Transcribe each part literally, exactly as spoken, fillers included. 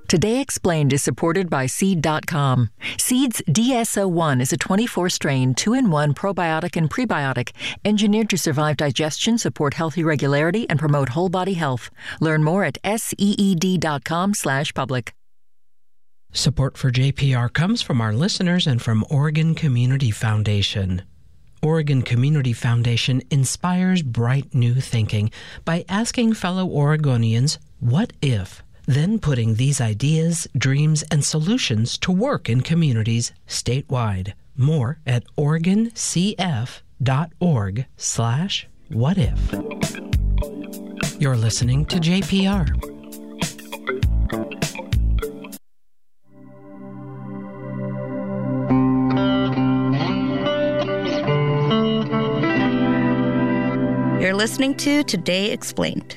Today Explained is supported by Seed dot com. Seed's D S O one is a twenty-four strain, two in one probiotic and prebiotic, engineered to survive digestion, support healthy regularity, and promote whole body health. Learn more at seed.com slash public. Support for J P R comes from our listeners and from Oregon Community Foundation. Oregon Community Foundation inspires bright new thinking by asking fellow Oregonians, what if? Then putting these ideas, dreams, and solutions to work in communities statewide. More at oregoncf.org slash what if. You're listening to J P R. You're listening to Today Explained.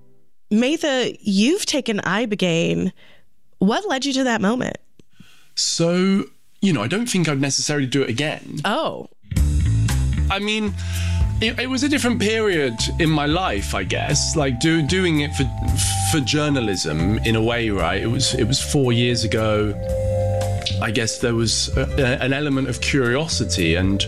Maytha, you've taken Ibogaine. What led you to that moment? So, you know, I don't think I'd necessarily do it again. Oh. I mean, it, it was a different period in my life, I guess. Like do, doing it for for journalism in a way, right? It was it was four years ago. I guess there was a, a, an element of curiosity, and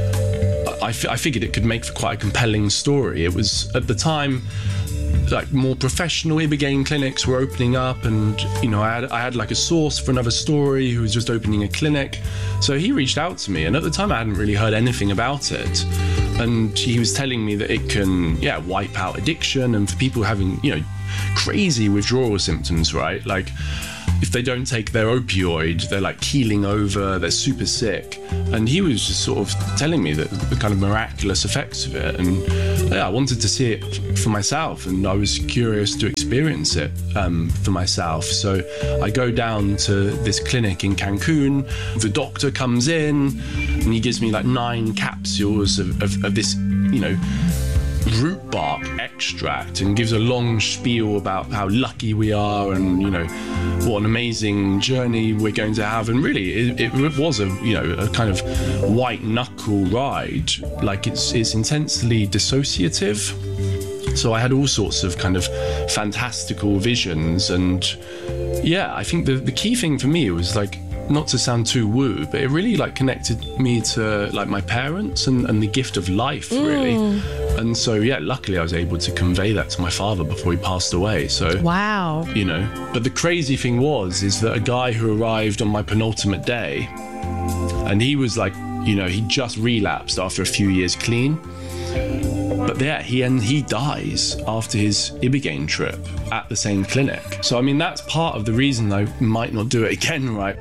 I, f- I figured it could make for quite a compelling story. It was at the time, like more professional Ibogaine clinics were opening up, and you know I had I had like a source for another story who was just opening a clinic, so he reached out to me, and at the time I hadn't really heard anything about it, and he was telling me that it can yeah wipe out addiction, and for people having you know crazy withdrawal symptoms, right, like if they don't take their opioid, they're like keeling over, they're super sick. And he was just sort of telling me that the kind of miraculous effects of it. And yeah, I wanted to see it for myself, and I was curious to experience it um, for myself. So I go down to this clinic in Cancun. The doctor comes in and he gives me like nine capsules of, of, of this, you know, root bark extract, and gives a long spiel about how lucky we are, and you know what an amazing journey we're going to have. And really it, it was a you know a kind of white knuckle ride. Like it's it's intensely dissociative, so I had all sorts of kind of fantastical visions. And yeah, I think the, the key thing for me was, like, not to sound too woo, but it really like connected me to like my parents and, and the gift of life, really. Mm. And so yeah, luckily I was able to convey that to my father before he passed away. So wow, you know. But the crazy thing was is that a guy who arrived on my penultimate day, and he was like, you know, he just relapsed after a few years clean. But yeah, he and he dies after his Ibogaine trip at the same clinic. So I mean, that's part of the reason I might not do it again, right?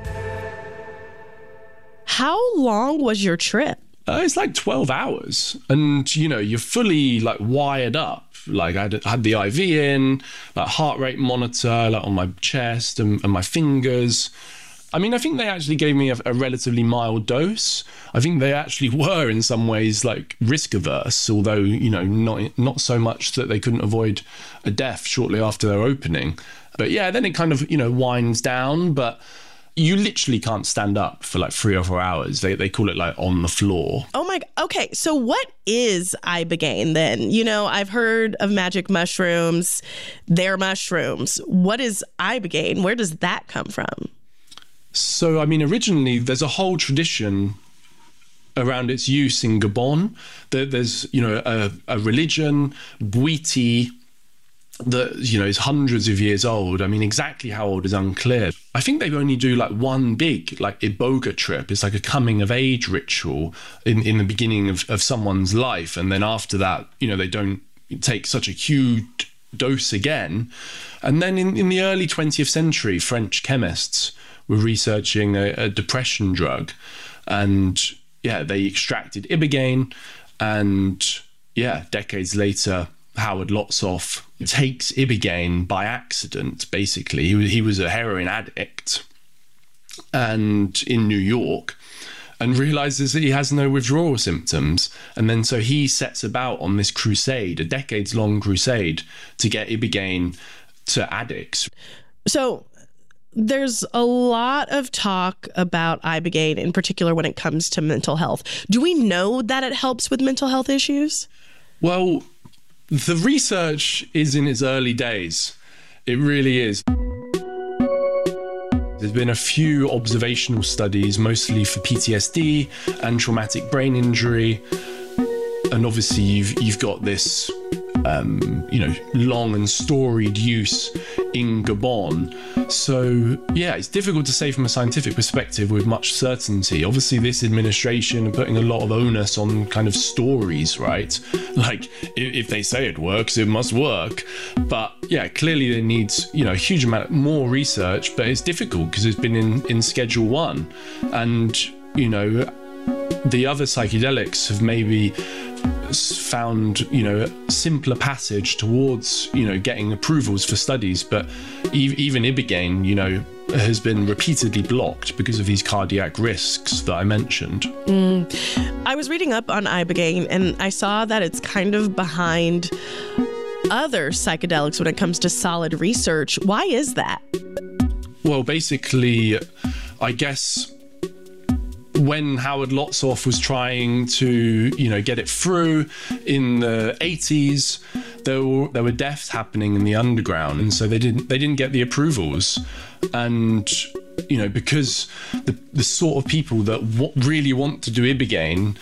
How long was your trip? Uh, it's like twelve hours. And, you know, you're fully, like, wired up. Like, I had, I had the I V in, like, heart rate monitor, like, on my chest and, and my fingers. I mean, I think they actually gave me a, a relatively mild dose. I think they actually were, in some ways, like, risk-averse, although, you know, not not so much that they couldn't avoid a death shortly after their opening. But, yeah, then it kind of, you know, winds down, but you literally can't stand up for like three or four hours. They they call it like on the floor. Oh my, okay. So what is Ibogaine then? You know, I've heard of magic mushrooms. They're mushrooms. What is Ibogaine? Where does that come from? So, I mean, originally there's a whole tradition around its use in Gabon. There, there's, you know, a, a religion, Bwiti, that, you know, is hundreds of years old. I mean, exactly how old is unclear. I think they only do like one big, like, Iboga trip. It's like a coming of age ritual in, in the beginning of, of someone's life. And then after that, you know, they don't take such a huge dose again. And then in, in the early twentieth century, French chemists were researching a, a depression drug. And yeah, they extracted Ibogaine. And yeah, decades later, Howard Lotsof takes Ibogaine by accident, basically. He was, he was a heroin addict and in New York, and realizes that he has no withdrawal symptoms. And then so he sets about on this crusade, a decades-long crusade, to get Ibogaine to addicts. So there's a lot of talk about Ibogaine, in particular when it comes to mental health. Do we know that it helps with mental health issues? Well, the research is in its early days. It really is. There's been a few observational studies, mostly for P T S D and traumatic brain injury. And obviously you've, you've got this, um, you know, long and storied use in Gabon. So, yeah, it's difficult to say from a scientific perspective with much certainty. Obviously, this administration are putting a lot of onus on kind of stories, right? Like, if, if they say it works, it must work. But, yeah, clearly there needs, you know, a huge amount more research, but it's difficult because it's been in, in Schedule one. And, you know, the other psychedelics have maybe found, you know, a simpler passage towards, you know, getting approvals for studies, but e- even Ibogaine, you know, has been repeatedly blocked because of these cardiac risks that I mentioned. Mm. I was reading up on Ibogaine and I saw that it's kind of behind other psychedelics when it comes to solid research. Why is that? Well, basically, I guess when Howard Lotsof was trying to, you know, get it through in the eighties, there were there were deaths happening in the underground, and so they didn't they didn't get the approvals. And, you know, because the the sort of people that w- really want to do Ibogaine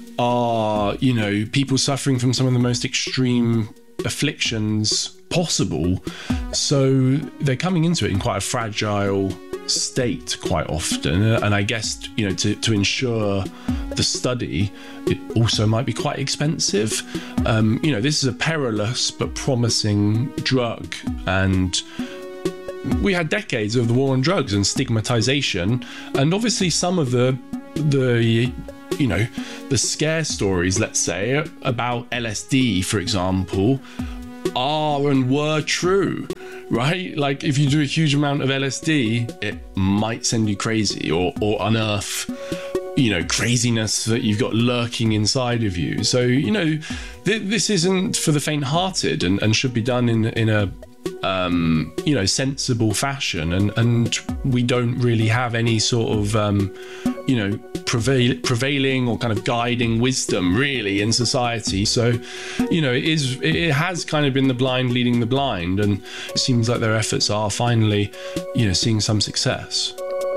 are, you know, people suffering from some of the most extreme afflictions possible, so they're coming into it in quite a fragile state quite often, and I guess, you know, to, to ensure the study, it also might be quite expensive. Um, you know, this is a perilous but promising drug, and we had decades of the war on drugs and stigmatization, and obviously some of the the you know the scare stories, let's say, about L S D, for example, are and were true, right? Like, if you do a huge amount of L S D, it might send you crazy or, or unearth, you know, craziness that you've got lurking inside of you. So, you know, th- this isn't for the faint-hearted, and, and should be done in in a um, you know, sensible fashion. And, and we don't really have any sort of, um, you know, prevail, prevailing or kind of guiding wisdom really in society. So, you know, it is, it has kind of been the blind leading the blind, and it seems like their efforts are finally, you know, seeing some success.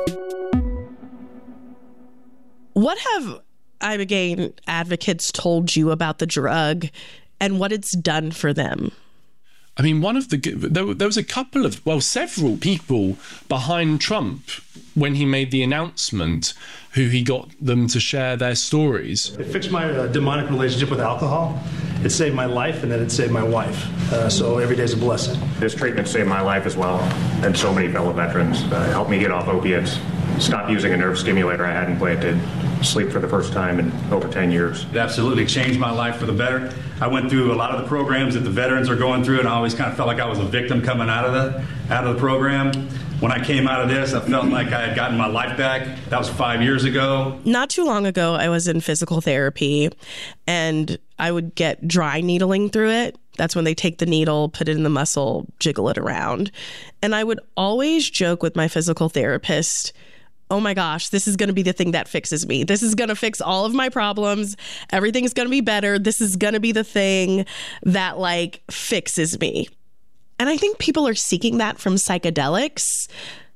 What have Ibogaine advocates told you about the drug and what it's done for them? I mean, one of the, there, there was a couple of, well, several people behind Trump when he made the announcement who he got them to share their stories. It fixed my uh, demonic relationship with alcohol. It saved my life, and then it saved my wife. Uh, so every day is a blessing. This treatment saved my life as well, and so many fellow veterans. Uh, helped me get off opiates, stop using a nerve stimulator I had implanted, sleep for the first time in over ten years. It absolutely changed my life for the better. I went through a lot of the programs that the veterans are going through, and I always kind of felt like I was a victim coming out of the out of the program. When I came out of this, I felt like I had gotten my life back. That was five years ago. Not too long ago, I was in physical therapy, and I would get dry needling through it. That's when they take the needle, put it in the muscle, jiggle it around. And I would always joke with my physical therapist, oh my gosh, this is going to be the thing that fixes me. This is going to fix all of my problems. Everything's going to be better. This is going to be the thing that, like, fixes me. And I think people are seeking that from psychedelics.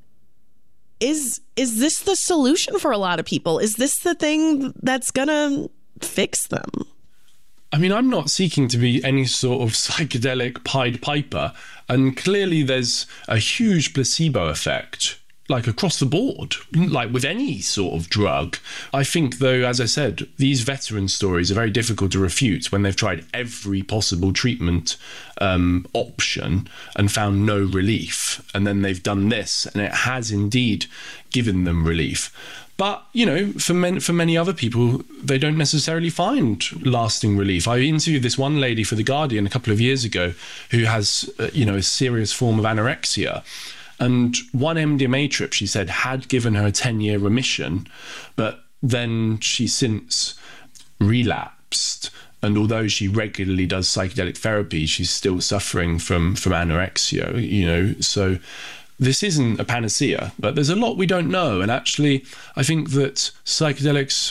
Is is this the solution for a lot of people? Is this the thing that's going to fix them? I mean, I'm not seeking to be any sort of psychedelic Pied Piper, and clearly there's a huge placebo effect, like across the board, like with any sort of drug. I think, though, as I said, these veteran stories are very difficult to refute when they've tried every possible treatment um, option and found no relief. And then they've done this, and it has indeed given them relief. But, you know, for many, for many other people, they don't necessarily find lasting relief. I interviewed this one lady for The Guardian a couple of years ago who has, uh, you know, a serious form of anorexia. And one M D M A trip, she said, had given her a ten-year remission, but then she since relapsed. And although she regularly does psychedelic therapy, she's still suffering from, from anorexia, you know. So this isn't a panacea, but there's a lot we don't know. And actually, I think that psychedelics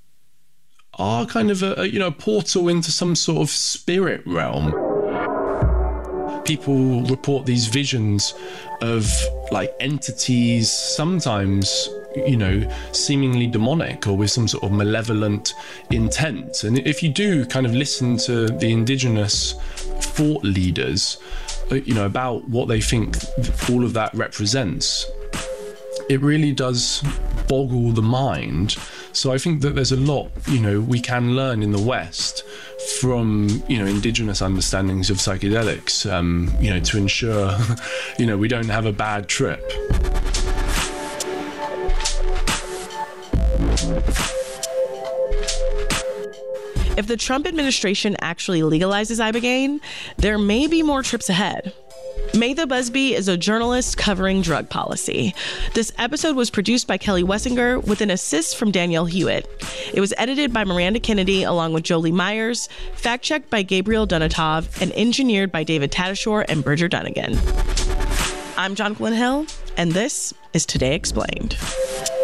are kind of a, a you know, portal into some sort of spirit realm. people report these visions of like entities, sometimes, you know, seemingly demonic or with some sort of malevolent intent. And if you do kind of listen to the indigenous thought leaders, you know, about what they think all of that represents, it really does boggle the mind. So I think that there's a lot, you know, we can learn in the West from, you know, indigenous understandings of psychedelics, um, you know, to ensure, you know, we don't have a bad trip. If the Trump administration actually legalizes Ibogaine, there may be more trips ahead. Maytha Busby is a journalist covering drug policy. This episode was produced by Kelly Wessinger with an assist from Danielle Hewitt. It was edited by Miranda Kennedy along with Jolie Myers, fact-checked by Gabriel Donatov, and engineered by David Tadashore and Bridger Dunnigan. I'm Jonquilyn Hill, and this is Today Explained.